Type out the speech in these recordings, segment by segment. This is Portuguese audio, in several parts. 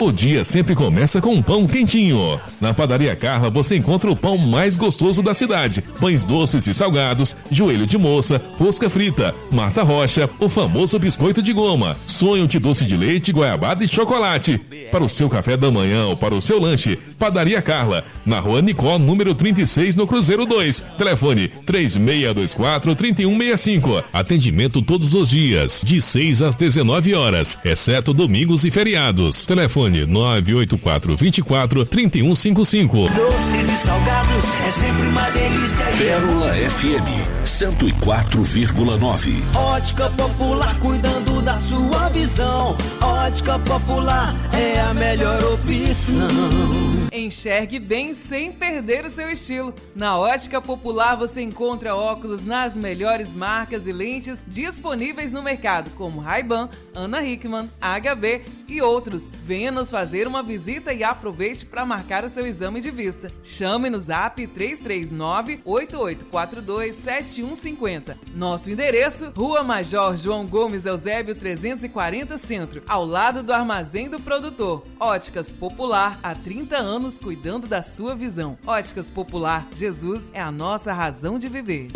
O dia sempre começa com um pão quentinho. Na Padaria Carla você encontra o pão mais gostoso da cidade. Pães doces e salgados, joelho de moça, rosca frita, Marta Rocha, o famoso biscoito de goma, sonho de doce de leite, goiabada e chocolate. Para o seu café da manhã ou para o seu lanche, Padaria Carla, na Rua Nicó, número 36, no Cruzeiro 2. Telefone 3624-3165. Atendimento todos os dias, de 6 às 19 horas, exceto domingos e feriados. Telefone 984-24-3155. Doces e salgados é sempre uma delícia. Pérola FM 104,9. Ótica Popular, cuidando da sua visão. Ótica Popular é a melhor opção. Enxergue bem sem perder o seu estilo. Na Ótica Popular você encontra óculos nas melhores marcas e lentes disponíveis no mercado, como Ray-Ban, Ana Hickman, HB e outros. Venha nos fazer uma visita e aproveite para marcar o seu exame de vista. Chame no Zap 339-8842-7150. Nosso endereço, Rua Major João Gomes Eusébio 340 Centro, ao lado do Armazém do Produtor. Óticas Popular, há 30 anos cuidando da sua visão. Óticas Popular, Jesus é a nossa razão de viver.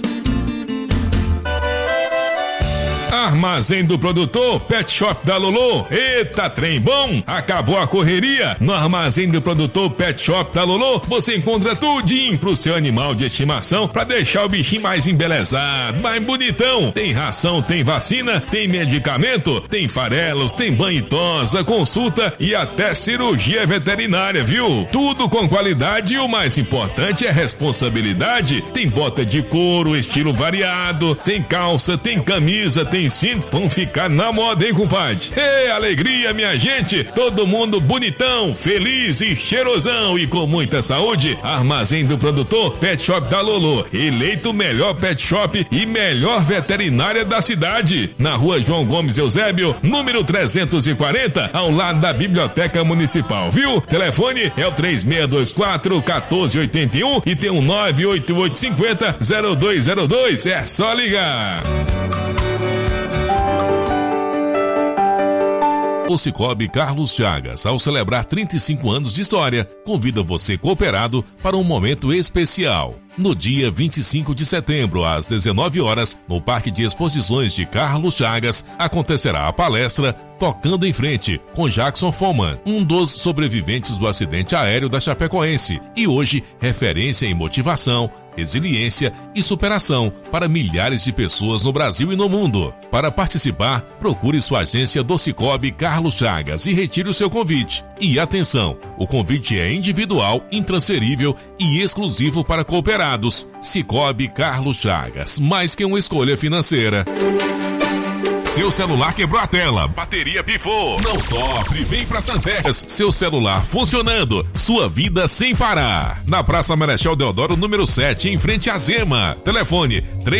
Armazém do Produtor, Pet Shop da Lolô. Eita, trem bom! Acabou a correria? No Armazém do Produtor Pet Shop da Lolô, você encontra tudinho pro seu animal de estimação pra deixar o bichinho mais embelezado, mais bonitão. Tem ração, tem vacina, tem medicamento, tem farelos, tem banho e tosa, consulta e até cirurgia veterinária, viu? Tudo com qualidade e o mais importante é responsabilidade. Tem bota de couro, estilo variado, tem calça, tem camisa, tem cinto, vão ficar na moda, hein, compadre? Ei, alegria, minha gente! Todo mundo bonitão, feliz e cheirosão e com muita saúde. Armazém do Produtor, Pet Shop da Lolô, eleito o melhor pet shop e melhor veterinária da cidade. Na Rua João Gomes Eusébio, número 340, ao lado da Biblioteca Municipal, viu? Telefone é o 3624-1481 e tem um 98850-0202. É só ligar. O Cicobi Carlos Chagas, ao celebrar 35 anos de história, convida você cooperado para um momento especial. No dia 25 de setembro, às 19 horas, no Parque de Exposições de Carlos Chagas, acontecerá a palestra Tocando em Frente, com Jackson Foman, um dos sobreviventes do acidente aéreo da Chapecoense, e hoje referência em motivação, resiliência e superação para milhares de pessoas no Brasil e no mundo. Para participar, procure sua agência do Cicobi Carlos Chagas e retire o seu convite. E atenção, o convite é individual, intransferível e exclusivo para cooperados. Cicobi Carlos Chagas, mais que uma escolha financeira. Seu celular quebrou a tela, bateria pifou, não sofre, vem pra Santex. Seu celular funcionando, sua vida sem parar. Na Praça Marechal Deodoro, número 7, em frente à Zema. Telefone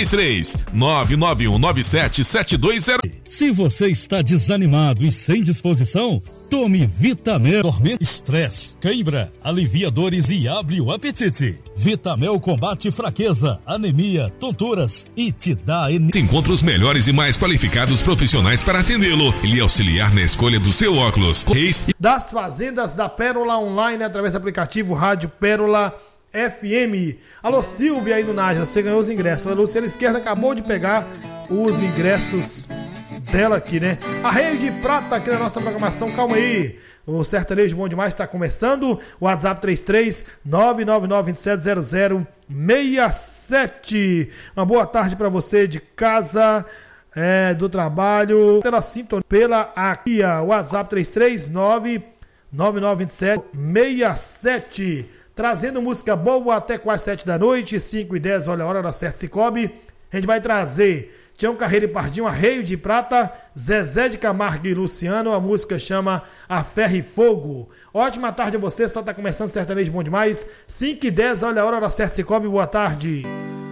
33-99197-720. Se você está desanimado e sem disposição, tome Vitamel. Dormir, estresse, cãibra, alivia dores e abre o apetite. Vitamel combate fraqueza, anemia, tonturas e te dá energia. Encontra os melhores e mais qualificados profissionais para atendê-lo e lhe auxiliar na escolha do seu óculos. Das fazendas da Pérola Online através do aplicativo Rádio Pérola FM. Alô, Silvia aí do Nájera, você ganhou os ingressos. A Luciana Esquerda acabou de pegar os ingressos dela aqui, né? Arreio de Prata aqui na nossa programação, calma aí. O Sertanejo Bom Demais está começando. WhatsApp 33-999270067. Uma boa tarde para você de casa, do trabalho, pela sintonia, pela aqui, WhatsApp 33-999270067. Trazendo música boa até quase 7 da noite, 5h10, olha a hora da certa Cicobi. A gente vai trazer Tião Carreiro e Pardinho, Arreio de Prata, Zezé de Camargo e Luciano. A música chama A Ferro e Fogo. Ótima tarde a você, só está começando o Sertanejo Bom Demais. 5h10, olha a hora da certa Cicobi, boa tarde.